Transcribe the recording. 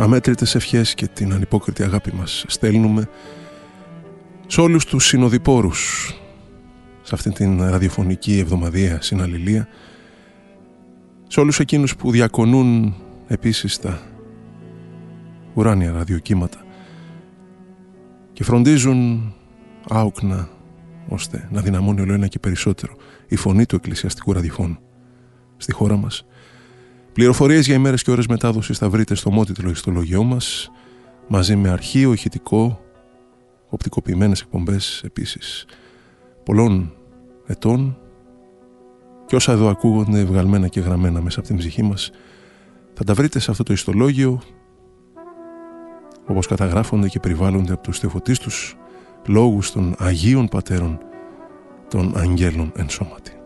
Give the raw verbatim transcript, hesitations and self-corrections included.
αμέτρητες ευχές και την ανυπόκριτη αγάπη μας στέλνουμε σε όλους τους συνοδοιπόρους σε αυτήν την ραδιοφωνική εβδομαδιαία συναλληλία, σε όλους εκείνους που διακονούν επίσης τα ουράνια ραδιοκύματα και φροντίζουν άοκνα ώστε να δυναμώνει όλο ένα και περισσότερο η φωνή του εκκλησιαστικού ραδιοφώνου στη χώρα μας. Πληροφορίες για ημέρες και ώρες μετάδοσης θα βρείτε στο μότιτλο ιστολογιό μας, μαζί με αρχείο, ηχητικό, οπτικοποιημένες εκπομπές επίσης πολλών ετών, και όσα εδώ ακούγονται βγαλμένα και γραμμένα μέσα από την ψυχή μας θα τα βρείτε σε αυτό το ιστολόγιο, όπως καταγράφονται και περιβάλλονται από τους θεοφωτίστους λόγους των Αγίων Πατέρων των Αγγέλων εν σώματι.